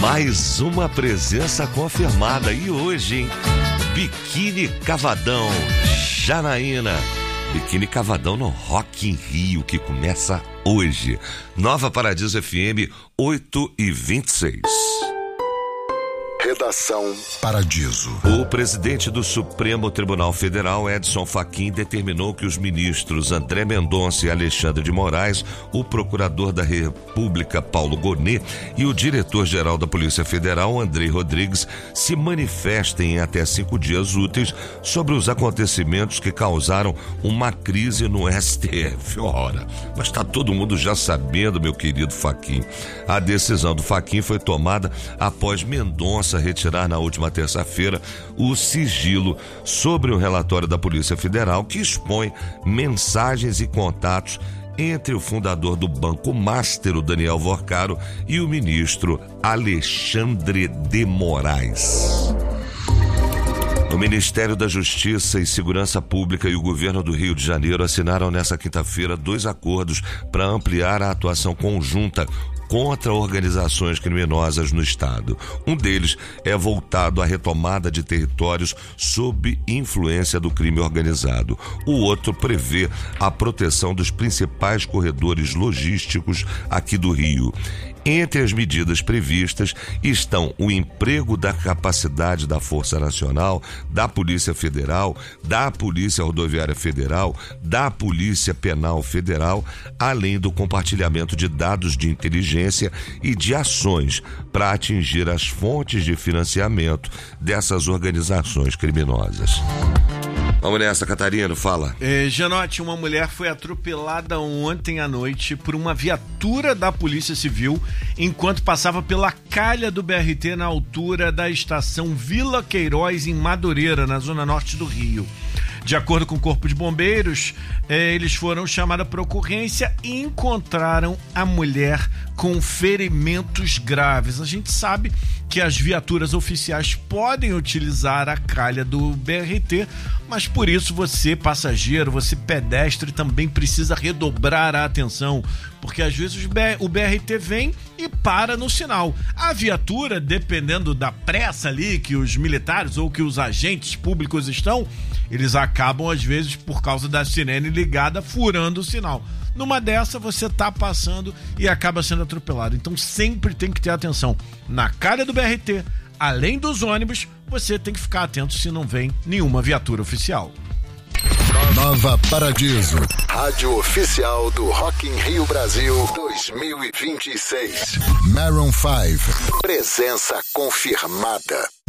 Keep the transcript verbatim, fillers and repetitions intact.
Mais uma presença confirmada. E hoje, hein? Biquíni Cavadão, Janaína. Biquíni Cavadão no Rock in Rio, que começa hoje. Nova Paradiso F M, oito e vinte e seis. Redação Paradiso. O presidente do Supremo Tribunal Federal, Edson Fachin, determinou que os ministros André Mendonça e Alexandre de Moraes, o procurador da República, Paulo Gonet, e o diretor-geral da Polícia Federal, Andrei Rodrigues, se manifestem em até cinco dias úteis sobre os acontecimentos que causaram uma crise no S T F. Ora, mas está todo mundo já sabendo, meu querido Fachin. A decisão do Fachin foi tomada após Mendonça retirar na última terça-feira o sigilo sobre o relatório da Polícia Federal que expõe mensagens e contatos entre o fundador do Banco Master, o Daniel Vorcaro, e o ministro Alexandre de Moraes. O Ministério da Justiça e Segurança Pública e o Governo do Rio de Janeiro assinaram nesta quinta-feira dois acordos para ampliar a atuação conjunta contra organizações criminosas no estado. Um deles é voltado à retomada de territórios sob influência do crime organizado. O outro prevê a proteção dos principais corredores logísticos aqui do Rio. Entre as medidas previstas estão o emprego da capacidade da Força Nacional, da Polícia Federal, da Polícia Rodoviária Federal, da Polícia Penal Federal, além do compartilhamento de dados de inteligência e de ações para atingir as fontes de financiamento dessas organizações criminosas. Vamos nessa, Catarina, fala. É, Janote, uma mulher foi atropelada ontem à noite por uma viatura da Polícia Civil enquanto passava pela calha do B R T na altura da estação Vila Queiroz, em Madureira, na zona norte do Rio. De acordo com o Corpo de Bombeiros, eh, eles foram chamados para ocorrência e encontraram a mulher com ferimentos graves. A gente sabe que as viaturas oficiais podem utilizar a calha do B R T, mas por isso você, passageiro, você pedestre, também precisa redobrar a atenção, porque às vezes o B R T vem e para no sinal. A viatura, dependendo da pressa ali que os militares ou que os agentes públicos estão, eles acabam às vezes, por causa da sirene ligada, furando o sinal. Numa dessa você tá passando e acaba sendo atropelado. Então sempre tem que ter atenção. Na calha do B R T, além dos ônibus, você tem que ficar atento se não vem nenhuma viatura oficial. Nova Paradiso, rádio oficial do Rock in Rio Brasil dois mil e vinte e seis. Maroon cinco, presença confirmada.